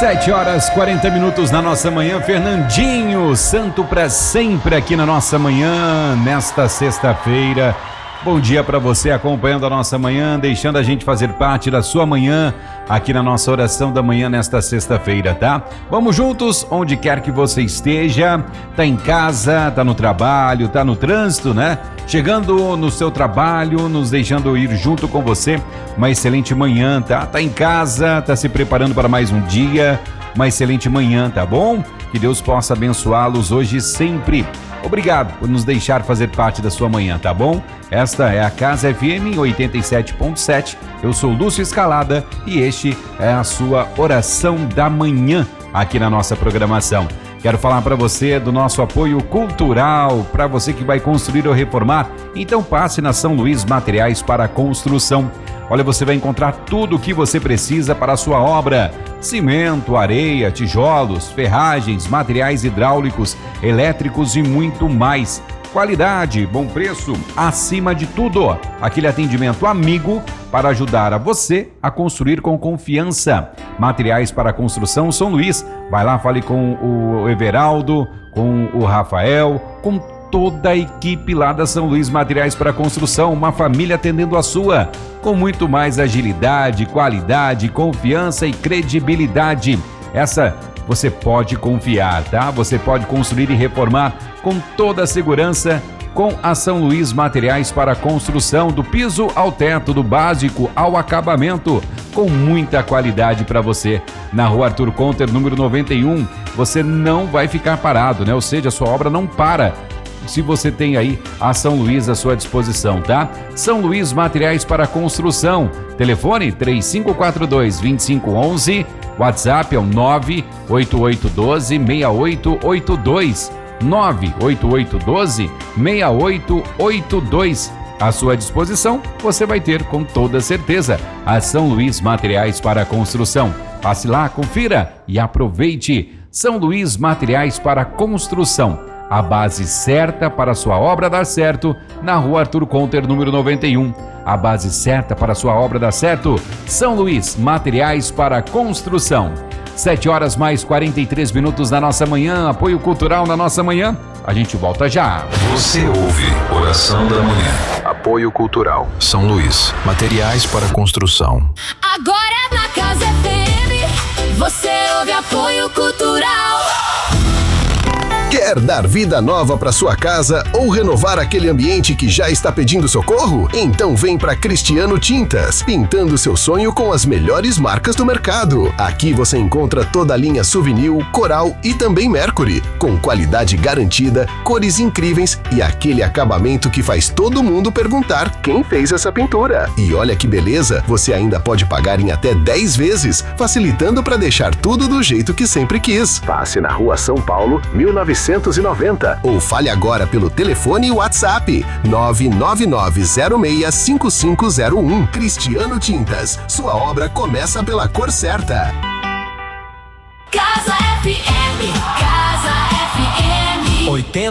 7h40 na nossa manhã. Fernandinho, santo pra sempre aqui na nossa manhã, nesta sexta-feira. Bom dia para você acompanhando a nossa manhã, deixando a gente fazer parte da sua manhã aqui na nossa oração da manhã nesta sexta-feira, tá? Vamos juntos, onde quer que você esteja, tá em casa, tá no trabalho, tá no trânsito, né? Chegando no seu trabalho, nos deixando ir junto com você, uma excelente manhã, tá? Tá em casa, tá se preparando para mais um dia, uma excelente manhã, tá bom? Que Deus possa abençoá-los hoje e sempre. Obrigado por nos deixar fazer parte da sua manhã, tá bom? Esta é a Casa FM 87.7. Eu sou Lúcio Escalada e este é a sua oração da manhã aqui na nossa programação. Quero falar para você do nosso apoio cultural, para você que vai construir ou reformar, então passe na São Luís Materiais para Construção. Olha, você vai encontrar tudo o que você precisa para a sua obra: cimento, areia, tijolos, ferragens, materiais hidráulicos, elétricos e muito mais. Qualidade, bom preço, acima de tudo. Aquele atendimento amigo para ajudar a você a construir com confiança. Materiais para Construção São Luís. Vai lá, fale com o Everaldo, com o Rafael, com toda a equipe lá da São Luís Materiais para Construção, uma família atendendo a sua, com muito mais agilidade, qualidade, confiança e credibilidade. Essa você pode confiar, tá? Você pode construir e reformar com toda a segurança com a São Luís Materiais para Construção, do piso ao teto, do básico ao acabamento, com muita qualidade para você. Na Rua Arthur Conter, número 91, você não vai ficar parado, né? Ou seja, a sua obra não para se você tem aí a São Luís à sua disposição, tá? São Luís Materiais para Construção. Telefone 3542-2511. WhatsApp é o 98812-6882. 98812-6882. À sua disposição, você vai ter com toda certeza a São Luís Materiais para Construção. Passe lá, confira e aproveite. São Luís Materiais para Construção. A base certa para a sua obra dar certo, na Rua Arthur Conter, número 91. A base certa para a sua obra dar certo, São Luís Materiais para Construção. 7h43 na nossa manhã, apoio cultural na nossa manhã. A gente volta já. Você ouve Oração da Manhã. Apoio cultural. São Luís Materiais para Construção. Agora na Casa FM, você ouve apoio cultural. Quer dar vida nova para sua casa ou renovar aquele ambiente que já está pedindo socorro? Então vem para Cristiano Tintas, pintando seu sonho com as melhores marcas do mercado. Aqui você encontra toda a linha Souvenir, Coral e também Mercury, com qualidade garantida, cores incríveis e aquele acabamento que faz todo mundo perguntar quem fez essa pintura. E olha que beleza, você ainda pode pagar em até 10 vezes, facilitando para deixar tudo do jeito que sempre quis. Passe na Rua São Paulo, 1990, ou fale agora pelo telefone e WhatsApp 999065501. Cristiano Tintas, sua obra começa pela cor certa. Casa FM, Casa FM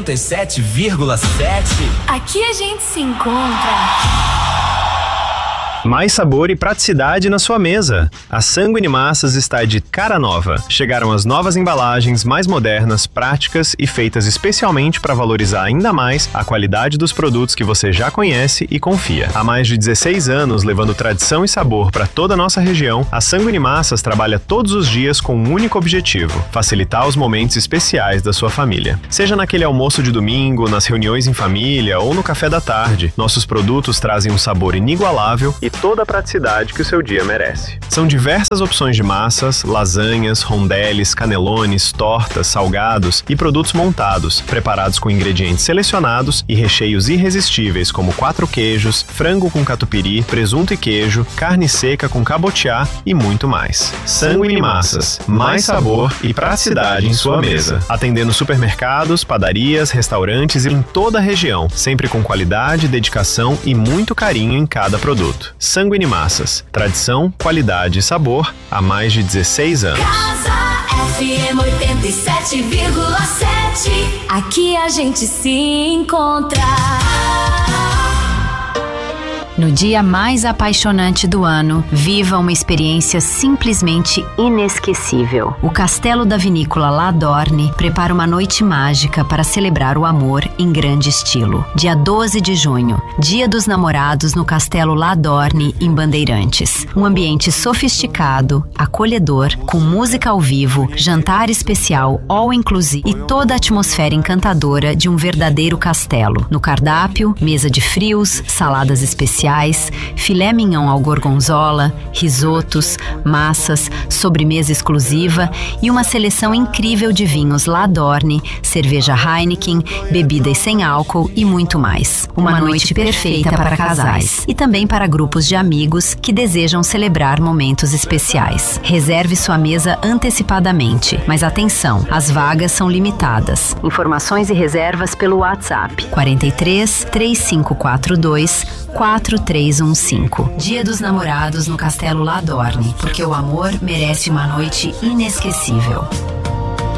87,7. Aqui a gente se encontra. Mais sabor e praticidade na sua mesa. A Sanguine Massas está de cara nova. Chegaram as novas embalagens mais modernas, práticas e feitas especialmente para valorizar ainda mais a qualidade dos produtos que você já conhece e confia. Há mais de 16 anos, levando tradição e sabor para toda a nossa região, a Sanguine Massas trabalha todos os dias com um único objetivo: facilitar os momentos especiais da sua família. Seja naquele almoço de domingo, nas reuniões em família ou no café da tarde, nossos produtos trazem um sabor inigualável e toda a praticidade que o seu dia merece. São diversas opções de massas, lasanhas, rondeles, canelones, tortas, salgados e produtos montados, preparados com ingredientes selecionados e recheios irresistíveis como 4 queijos, frango com catupiry, presunto e queijo, carne seca com cabotiá e muito mais. Sanguine Massas, mais sabor e praticidade em sua mesa. Atendendo supermercados, padarias, restaurantes e em toda a região, sempre com qualidade, dedicação e muito carinho em cada produto. Sanguine Massas, tradição, qualidade e sabor há mais de 16 anos. Casa FM 87,7. Aqui a gente se encontra. No dia mais apaixonante do ano, viva uma experiência simplesmente inesquecível. O Castelo da Vinícola La Dorne prepara uma noite mágica para celebrar o amor em grande estilo. Dia 12 de junho, Dia dos Namorados no Castelo La Dorne, em Bandeirantes. Um ambiente sofisticado, acolhedor, com música ao vivo, jantar especial, all inclusive e toda a atmosfera encantadora de um verdadeiro castelo. No cardápio, mesa de frios, saladas especiais, filé mignon ao gorgonzola, risotos, massas, sobremesa exclusiva e uma seleção incrível de vinhos La Dorne, cerveja Heineken, bebidas sem álcool e muito mais. Uma noite perfeita para casais e também para grupos de amigos que desejam celebrar momentos especiais. Reserve sua mesa antecipadamente, mas atenção, as vagas são limitadas. Informações e reservas pelo WhatsApp 43 3542 4315. Dia dos Namorados no Castelo La Dorne, porque o amor merece uma noite inesquecível.